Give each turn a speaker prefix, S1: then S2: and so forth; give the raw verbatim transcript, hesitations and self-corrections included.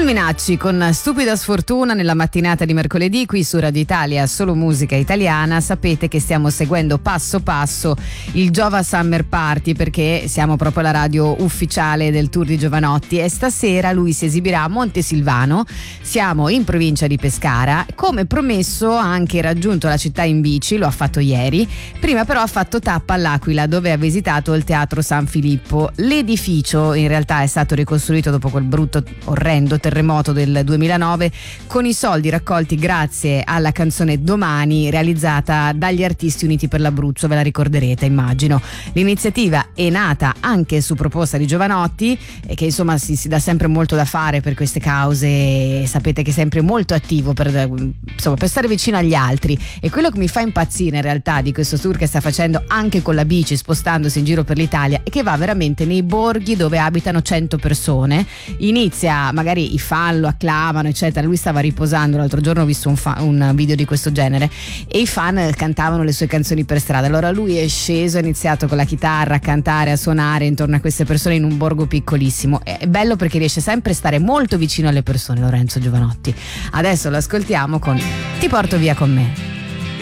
S1: Minacci con Stupida Sfortuna nella mattinata di mercoledì qui su Radio Italia, solo musica italiana. Sapete che stiamo seguendo passo passo il Giova Summer Party, perché siamo proprio la radio ufficiale del tour di Jovanotti, e stasera lui si esibirà a Montesilvano. Siamo in provincia di Pescara. Come promesso ha anche raggiunto la città in bici, lo ha fatto ieri. Prima però ha fatto tappa all'Aquila, dove ha visitato il Teatro San Filippo. L'edificio in realtà è stato ricostruito dopo quel brutto, orrendo terremoto del duemilanove con i soldi raccolti grazie alla canzone Domani, realizzata dagli Artisti Uniti per l'Abruzzo. Ve la ricorderete, immagino. L'iniziativa è nata anche su proposta di Jovanotti, e che insomma si, si dà sempre molto da fare per queste cause. Sapete che è sempre molto attivo per, insomma, per stare vicino agli altri. E quello che mi fa impazzire in realtà di questo tour che sta facendo anche con la bici, spostandosi in giro per l'Italia, è che va veramente nei borghi dove abitano cento persone. Inizia, magari i fan lo acclamano eccetera, lui stava riposando, l'altro giorno ho visto un, fa- un video di questo genere, e i fan cantavano le sue canzoni per strada. Allora lui è sceso, ha iniziato con la chitarra a cantare, a suonare intorno a queste persone in un borgo piccolissimo. È bello perché riesce sempre a stare molto vicino alle persone, Lorenzo Jovanotti. Adesso lo ascoltiamo con Ti porto via con me.